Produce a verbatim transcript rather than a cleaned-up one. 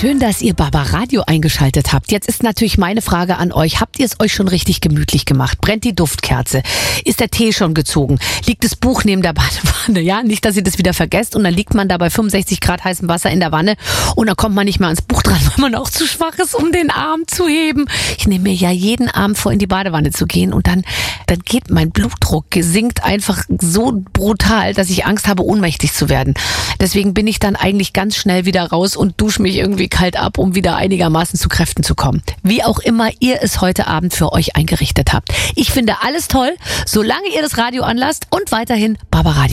Schön, dass ihr Barbaradio eingeschaltet habt. Jetzt ist natürlich meine Frage an euch. Habt ihr es euch schon richtig gemütlich gemacht? Brennt die Duftkerze? Ist der Tee schon gezogen? Liegt das Buch neben der Badewanne? Ja, nicht, dass ihr das wieder vergesst. Und dann liegt man da bei fünfundsechzig Grad heißem Wasser in der Wanne und dann kommt man nicht mehr ans Buch dran, weil man auch zu schwach ist, um den Arm zu heben. Ich nehme mir ja jeden Abend vor, in die Badewanne zu gehen und dann, dann geht mein Blutdruck, sinkt einfach so brutal, dass ich Angst habe, ohnmächtig zu werden. Deswegen bin ich dann eigentlich ganz schnell wieder raus und dusche mich irgendwie kalt ab, um wieder einigermaßen zu Kräften zu kommen. Wie auch immer ihr es heute Abend für euch eingerichtet habt. Ich finde alles toll, solange ihr das Radio anlasst und weiterhin Barbaradio.